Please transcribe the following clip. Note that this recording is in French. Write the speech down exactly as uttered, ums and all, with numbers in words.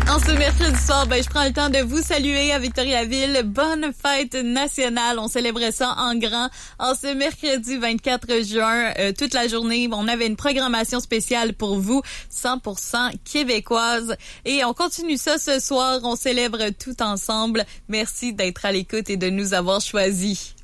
En ce mercredi soir, ben, je prends le temps de vous saluer à Victoriaville. Bonne fête nationale. On célébrait ça en grand. En ce mercredi vingt-quatre juin, euh, toute la journée, on avait une programmation spéciale pour vous, cent pour cent québécoise. Et on continue ça ce soir. On célèbre tout ensemble. Merci d'être à l'écoute et de nous avoir choisis.